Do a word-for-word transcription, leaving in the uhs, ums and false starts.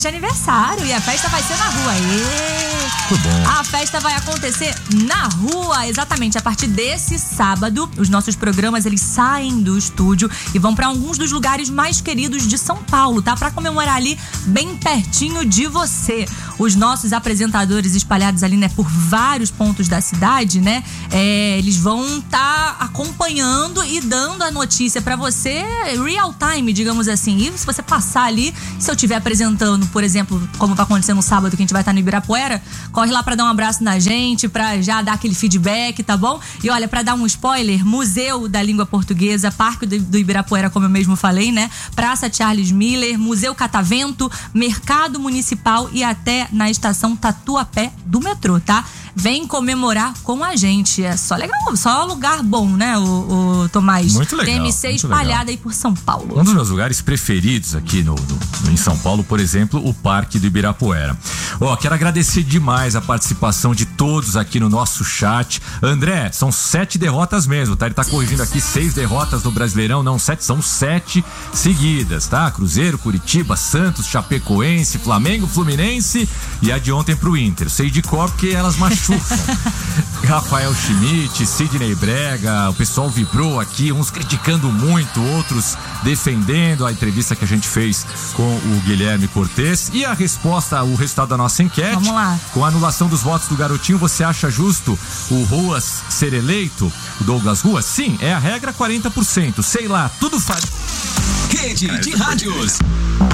de aniversário e a festa vai ser na rua. Muito bom. A festa vai acontecer na rua, exatamente, a partir desse sábado. Os nossos programas, eles saem do estúdio e vão para alguns dos lugares mais queridos de São Paulo, tá? Para comemorar ali bem pertinho de você. Os nossos apresentadores espalhados ali, né, por vários pontos da cidade, né? É, eles vão estar tá acompanhando e dando a notícia para você real time, digamos assim. E se você passar ali, se eu estiver apresentando, por exemplo, como vai acontecer no sábado, que a gente vai estar no Ibirapuera, corre lá pra dar um abraço na gente, pra já dar aquele feedback, tá bom? E olha, pra dar um spoiler, Museu da Língua Portuguesa, Parque do Ibirapuera, como eu mesmo falei, né? Praça Charles Miller, Museu Catavento, Mercado Municipal e até na estação Tatuapé do metrô, tá? Vem comemorar com a gente. É só legal, só lugar bom, né, o, o Tomás? Muito legal. T M C espalhada legal. aí por São Paulo. Um dos meus lugares preferidos aqui no, no, em São Paulo, por exemplo, o Parque do Ibirapuera. Ó, oh, quero agradecer demais a participação de todos aqui no nosso chat. André, são sete derrotas mesmo, tá? Ele tá corrigindo aqui seis derrotas no Brasileirão, não sete, são sete seguidas, tá? Cruzeiro, Curitiba, Santos, Chapecoense, Flamengo, Fluminense e a de ontem pro Inter. Sei de cor porque elas machucam. Rafael Schmidt, Sidney Brega, o pessoal vibrou aqui, uns criticando muito, outros defendendo a entrevista que a gente fez com o Guilherme Cortez. E a resposta, o resultado da nossa enquete. Vamos lá. Com a anulação dos votos do garotinho, você acha justo o Ruas ser eleito? O Douglas Ruas? Sim, é a regra, quarenta por cento. Sei lá, tudo faz. Rede de Rádios.